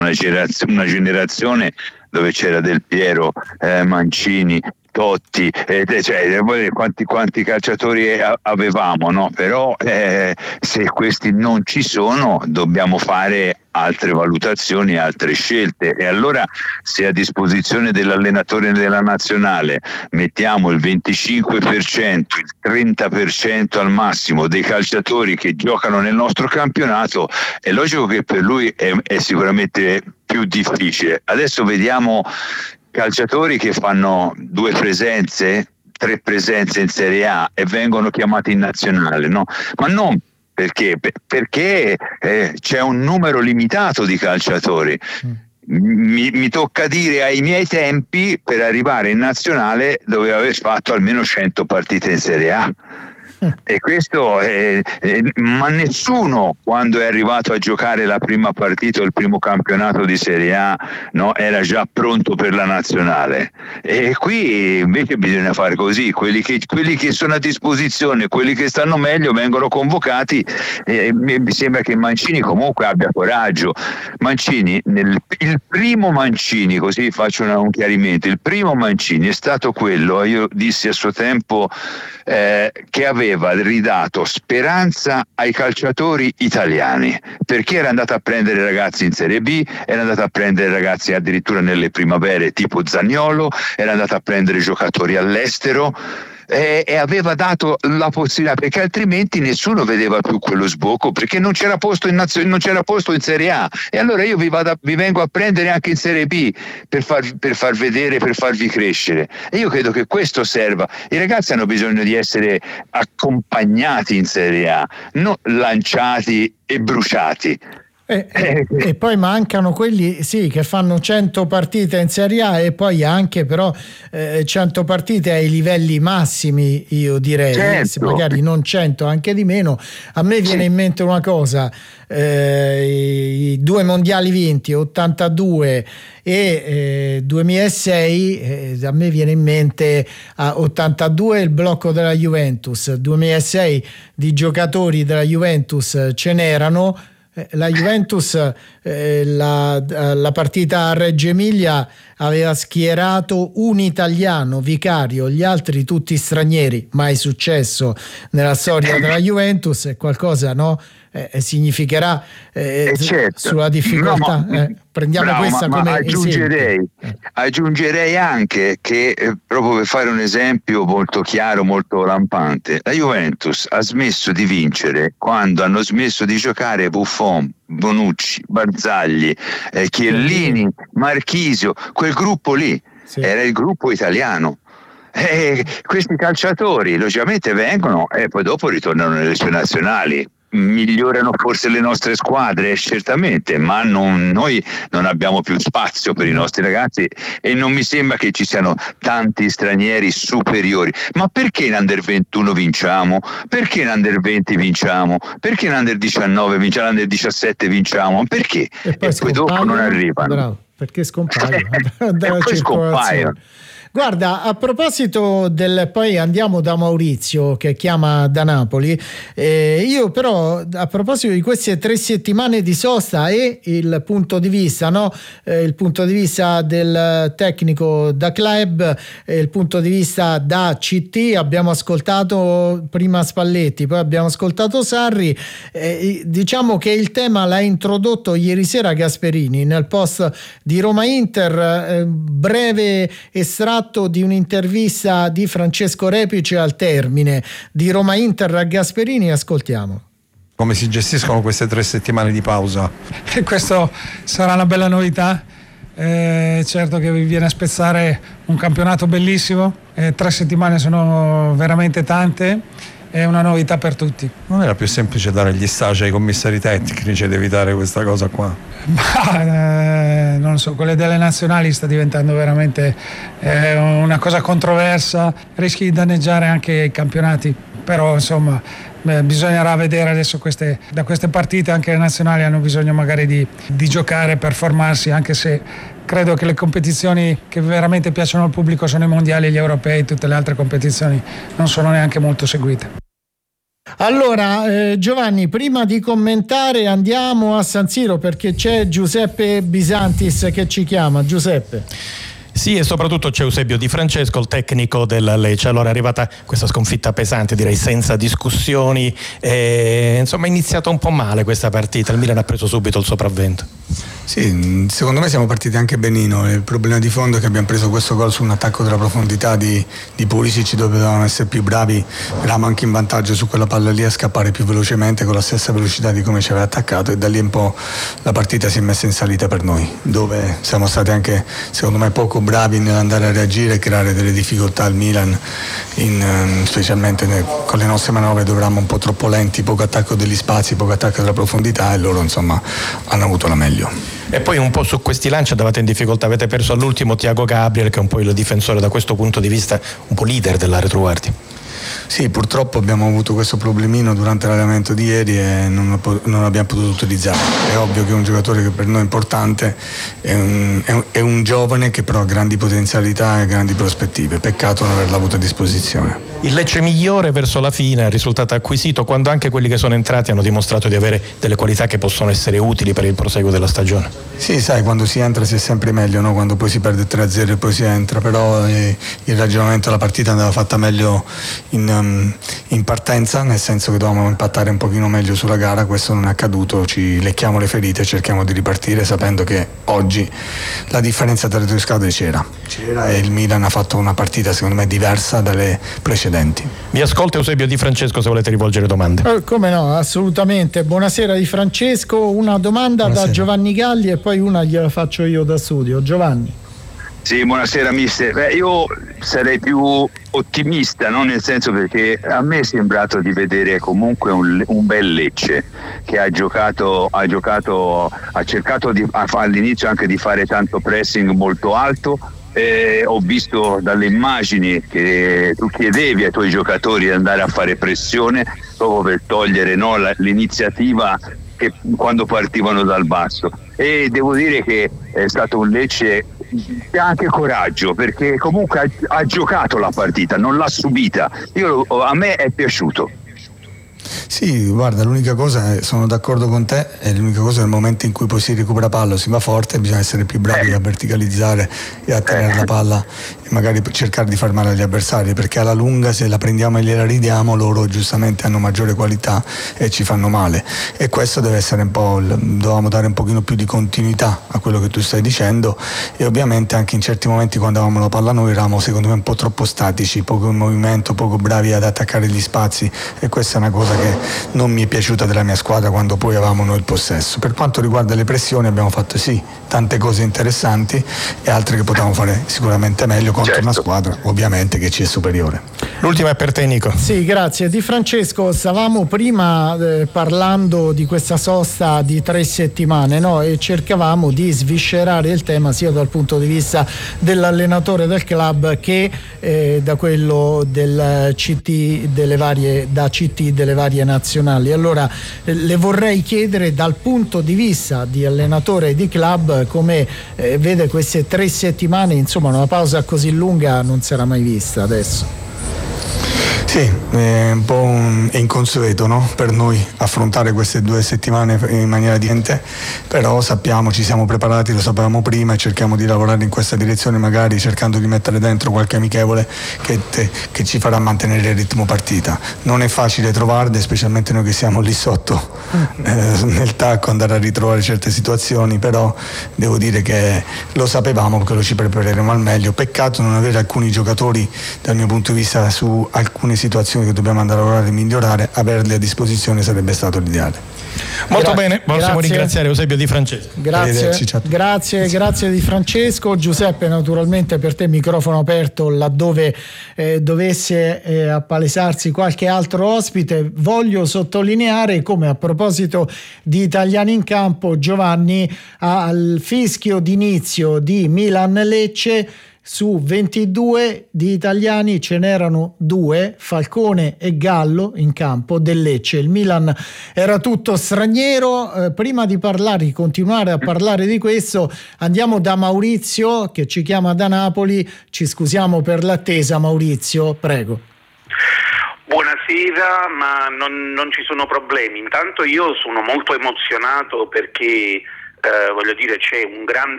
una generazione dove c'era Del Piero, Mancini, Totti, cioè, quanti calciatori avevamo, no? Però se questi non ci sono dobbiamo fare altre valutazioni, altre scelte, e allora se a disposizione dell'allenatore della nazionale mettiamo il 25%, il 30% al massimo dei calciatori che giocano nel nostro campionato, è logico che per lui è sicuramente più difficile. Adesso vediamo calciatori che fanno 2 presenze, 3 presenze in Serie A e vengono chiamati in nazionale, no? Ma non perché c'è un numero limitato di calciatori. Mi tocca dire, ai miei tempi, per arrivare in nazionale doveva aver fatto almeno 100 partite in Serie A. E questo ma nessuno, quando è arrivato a giocare la prima partita o il primo campionato di Serie A, no, era già pronto per la nazionale. E qui invece bisogna fare così: quelli che sono a disposizione, quelli che stanno meglio vengono convocati. Mi sembra che Mancini comunque abbia coraggio. Mancini, il primo Mancini, così faccio un chiarimento, il primo Mancini è stato quello, io dissi a suo tempo, che aveva ridato speranza ai calciatori italiani, perché era andato a prendere ragazzi in Serie B, era andato a prendere ragazzi addirittura nelle primavere tipo Zaniolo, era andato a prendere giocatori all'estero, e aveva dato la possibilità, perché altrimenti nessuno vedeva più quello sbocco, perché non c'era posto non c'era posto in Serie A, e allora io vi vengo a prendere anche in Serie B per far vedere, per farvi crescere. E io credo che questo serva. I ragazzi hanno bisogno di essere accompagnati in Serie A, non lanciati e bruciati. E poi mancano quelli che fanno 100 partite in Serie A e poi anche però 100 partite ai livelli massimi, io direi, certo. Magari non 100, anche di meno. A me viene in mente una cosa, i 2 mondiali vinti, 82 e 2006, a me viene in mente a 82 il blocco della Juventus, 2006 di giocatori della Juventus ce n'erano. La Juventus la partita a Reggio Emilia aveva schierato un italiano, Vicario, gli altri tutti stranieri, mai successo nella storia della Juventus. È qualcosa, no? Significherà certo. sulla difficoltà. Prendiamo bravo, questa ma come aggiungerei anche che, proprio per fare un esempio molto chiaro, molto lampante, la Juventus ha smesso di vincere quando hanno smesso di giocare Buffon, Bonucci, Barzagli, Chiellini, Marchisio, quel gruppo lì, era il gruppo italiano. Questi calciatori logicamente vengono e poi dopo ritornano nelle sue nazionali, migliorano forse le nostre squadre, certamente, ma noi non abbiamo più spazio per i nostri ragazzi, e non mi sembra che ci siano tanti stranieri superiori. Ma perché in Under 21 vinciamo? Perché in Under 20 vinciamo? Perché in Under 19 vinciamo? Under 17 vinciamo? Perché? E poi dopo non arrivano. Bravo, perché scompaiono. E poi scompaiono. Guarda, a proposito poi andiamo da Maurizio che chiama da Napoli, io però a proposito di queste 3 settimane di sosta e il punto di vista, no? Il punto di vista del tecnico da club, il punto di vista da CT, abbiamo ascoltato prima Spalletti, poi abbiamo ascoltato Sarri, diciamo che il tema l'ha introdotto ieri sera Gasperini nel post di Roma Inter, breve estratto di un'intervista di Francesco Repice al termine di Roma Inter a Gasperini. Ascoltiamo. Come si gestiscono queste 3 settimane di pausa? Questo sarà una bella novità. Certo che vi viene a spezzare un campionato bellissimo, 3 settimane sono veramente tante, è una novità per tutti. Non era più semplice dare gli stage ai commissari tecnici ed evitare questa cosa qua? Ma, non so, quelle delle nazionali sta diventando veramente una cosa controversa, rischi di danneggiare anche i campionati, però insomma bisognerà vedere adesso da queste partite. Anche le nazionali hanno bisogno magari di giocare per formarsi, anche se credo che le competizioni che veramente piacciono al pubblico sono i mondiali, gli europei, tutte le altre competizioni non sono neanche molto seguite. Allora, Giovanni, prima di commentare andiamo a San Siro perché c'è Giuseppe Bisantis che ci chiama. Giuseppe. Sì, e soprattutto c'è Eusebio Di Francesco, il tecnico della Lecce. Allora è arrivata questa sconfitta pesante, direi senza discussioni, insomma è iniziata un po' male questa partita, il Milan ha preso subito il sopravvento. Sì, secondo me siamo partiti anche benino. Il problema di fondo è che abbiamo preso questo gol su un attacco della profondità di Pulisic, dove dovevamo essere più bravi, eravamo anche in vantaggio su quella palla lì a scappare più velocemente con la stessa velocità di come ci aveva attaccato, e da lì un po' la partita si è messa in salita per noi, dove siamo stati anche secondo me poco bravi nell'andare a reagire e creare delle difficoltà al Milan, specialmente con le nostre manovre dove eravamo un po' troppo lenti, poco attacco degli spazi, poco attacco della profondità, e loro insomma hanno avuto la meglio. E poi un po' su questi lanci andavate in difficoltà, avete perso all'ultimo Thiago Gabriel, che è un po' il difensore da questo punto di vista, un po' leader della retroguardia. Sì, purtroppo abbiamo avuto questo problemino durante l'allenamento di ieri e non abbiamo potuto utilizzarlo. È ovvio che è un giocatore che per noi è importante, è un giovane che però ha grandi potenzialità e grandi prospettive, peccato non averla avuto a disposizione. Il Lecce migliore verso la fine, il risultato acquisito, quando anche quelli che sono entrati hanno dimostrato di avere delle qualità che possono essere utili per il proseguo della stagione. Sì, sai, quando si entra si è sempre meglio, no? Quando poi si perde 3-0 e poi si entra, però il ragionamento della partita andava fatta meglio in partenza, nel senso che dovevamo impattare un pochino meglio sulla gara. Questo non è accaduto, ci lecchiamo le ferite e cerchiamo di ripartire sapendo che oggi la differenza tra le due squadre c'era e il Milan ha fatto una partita secondo me diversa dalle precedenti. Vi ascolta Eusebio Di Francesco se volete rivolgere domande. Come no, assolutamente. Buonasera Di Francesco, una domanda da Giovanni Galli e poi una gliela faccio io da studio. Giovanni. Sì, buonasera mister. Io sarei più ottimista, no? Nel senso, perché a me è sembrato di vedere comunque un bel Lecce che ha cercato all'inizio anche di fare tanto pressing molto alto. Ho visto dalle immagini che tu chiedevi ai tuoi giocatori di andare a fare pressione proprio per togliere, no, l'iniziativa che quando partivano dal basso, e devo dire che è stato un Lecce che ha anche coraggio, perché comunque ha giocato la partita, non l'ha subita. A me è piaciuto. Sì, guarda, l'unica cosa, sono d'accordo con te, è l'unica cosa nel momento in cui poi si recupera palla, si va forte, bisogna essere più bravi a verticalizzare e a tenere la palla e magari cercare di far male agli avversari, perché alla lunga se la prendiamo e gliela ridiamo loro giustamente hanno maggiore qualità e ci fanno male, e questo deve essere un po', dovevamo dare un pochino più di continuità a quello che tu stai dicendo, e ovviamente anche in certi momenti quando avevamo la palla noi eravamo secondo me un po' troppo statici, poco in movimento, poco bravi ad attaccare gli spazi, e questa è una cosa che non mi è piaciuta della mia squadra quando poi avevamo noi il possesso. Per quanto riguarda le pressioni abbiamo fatto sì tante cose interessanti e altre che potevamo fare sicuramente meglio contro una squadra ovviamente che ci è superiore. L'ultima è per te, Nico. Sì, grazie. Di Francesco, stavamo prima parlando di questa sosta di 3 settimane, no? E cercavamo di sviscerare il tema sia dal punto di vista dell'allenatore del club che da quello del CT delle varie nazionali. Allora le vorrei chiedere dal punto di vista di allenatore di club come vede queste 3 settimane, insomma una pausa così lunga non si era mai vista adesso. Sì, è un po' inconsueto, no? Per noi affrontare queste 2 settimane in maniera differente, però sappiamo, ci siamo preparati, lo sapevamo prima e cerchiamo di lavorare in questa direzione, magari cercando di mettere dentro qualche amichevole che ci farà mantenere il ritmo partita. Non è facile trovarle, specialmente noi che siamo lì sotto nel tacco, andare a ritrovare certe situazioni, però devo dire che lo sapevamo che lo ci prepareremo al meglio. Peccato non avere alcuni giocatori dal mio punto di vista su alcune situazioni che dobbiamo andare a lavorare e migliorare, averle a disposizione sarebbe stato l'ideale. Molto bene, possiamo ringraziare Eusebio Di Francesco. Grazie Di Francesco. Giuseppe, naturalmente per te microfono aperto laddove dovesse appalesarsi qualche altro ospite. Voglio sottolineare come a proposito di italiani in campo, Giovanni al fischio d'inizio di Milan-Lecce su 22 di italiani ce n'erano 2, Falcone e Gallo, in campo del Lecce. Il Milan era tutto straniero. Prima di continuare a parlare di questo, andiamo da Maurizio che ci chiama da Napoli. Ci scusiamo per l'attesa, Maurizio, prego. Buonasera sera, ma non ci sono problemi. Intanto io sono molto emozionato perché voglio dire, c'è un grande